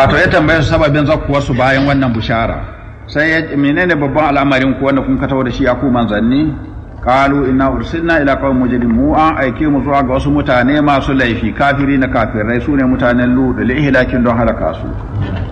wato ya tambaye su sababin zakkuwar su bayan wannan bushara sai ya menene babban al'amarin ku wanda kun ka tawo da shi aku manzanni qalu inna ursilna ila qaumin mujrimin an aike mu zuwa ga wasu mutane masu laifi kafiri na kafirai sune mutanen Lut da ihlakin don halaka su